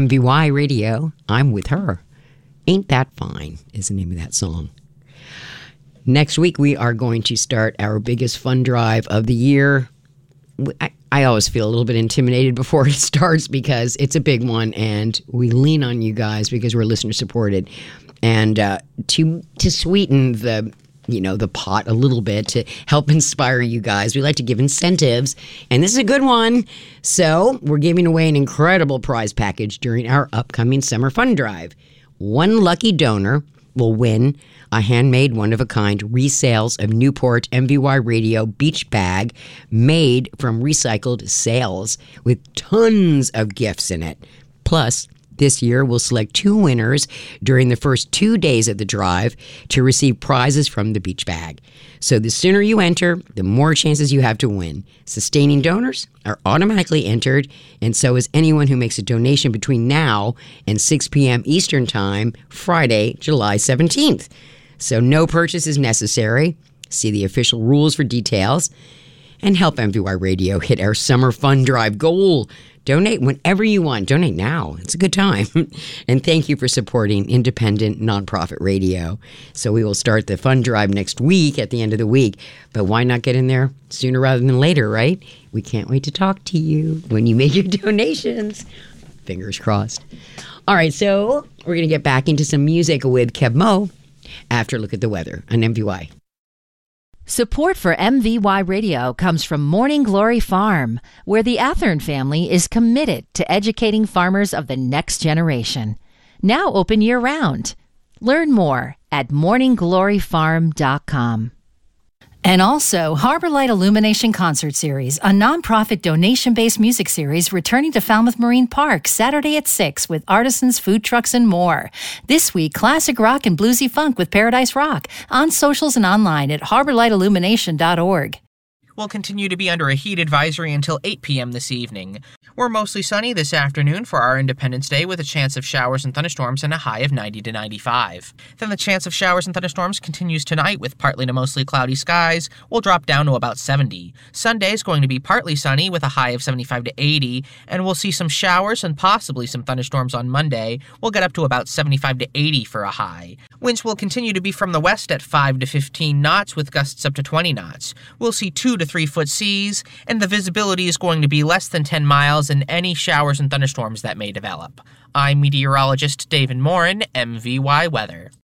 MVY Radio. I'm with her. Ain't That Fine is the name of that song. Next week, we are going to start our biggest fund drive of the year. I always feel a little bit intimidated before it starts because it's a big one, and we lean on you guys because we're listener supported. And to sweeten the pot a little bit, to help inspire you guys, we like to give incentives, and this is a good one. So we're giving away an incredible prize package during our upcoming summer fund drive. One lucky donor will win a handmade, one-of-a-kind resales of Newport MVY Radio beach bag made from recycled sails with tons of gifts in it. Plus, this year, we'll select 2 winners during the first 2 days of the drive to receive prizes from the beach bag. So the sooner you enter, the more chances you have to win. Sustaining donors are automatically entered, and so is anyone who makes a donation between now and 6 p.m. Eastern Time, Friday, July 17th. So no purchase is necessary. See the official rules for details. And help MVY Radio hit our summer fund drive goal. Donate whenever you want. Donate now. It's a good time. And thank you for supporting independent nonprofit radio. So we will start the fund drive next week at the end of the week. But why not get in there sooner rather than later, right? We can't wait to talk to you when you make your donations. Fingers crossed. All right, so we're going to get back into some music with Kev Mo after a look at the weather on MVY. Support for MVY Radio comes from Morning Glory Farm, where the Athern family is committed to educating farmers of the next generation. Now open year-round. Learn more at morninggloryfarm.com. And also, Harbor Light Illumination Concert Series, a nonprofit donation-based music series returning to Falmouth Marine Park Saturday at 6 with artisans, food trucks, and more. This week, classic rock and bluesy funk with Paradise Rock on socials and online at harborlightillumination.org. Will continue to be under a heat advisory until 8 p.m. this evening. We're mostly sunny this afternoon for our Independence Day with a chance of showers and thunderstorms and a high of 90 to 95. Then the chance of showers and thunderstorms continues tonight with partly to mostly cloudy skies. We'll drop down to about 70. Sunday is going to be partly sunny with a high of 75 to 80, and we'll see some showers and possibly some thunderstorms on Monday. We'll get up to about 75 to 80 for a high. Winds will continue to be from the west at 5 to 15 knots with gusts up to 20 knots. We'll see 2 to 3 foot seas, and the visibility is going to be less than 10 miles in any showers and thunderstorms that may develop. I'm meteorologist David Morin, MVY Weather.